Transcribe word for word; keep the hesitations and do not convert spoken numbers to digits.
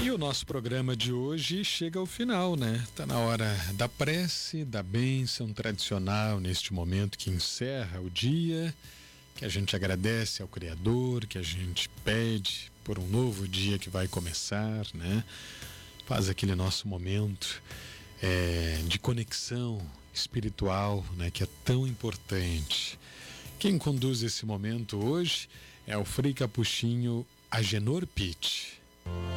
E o nosso programa de hoje chega ao final, né? Tá na hora da prece, da bênção tradicional neste momento que encerra o dia, que a gente agradece ao Criador, que a gente pede por um novo dia que vai começar, né? Faz aquele nosso momento é, de conexão espiritual, né? Que é tão importante. Quem conduz esse momento hoje é o Frei Capuchinho Agenor Pitti.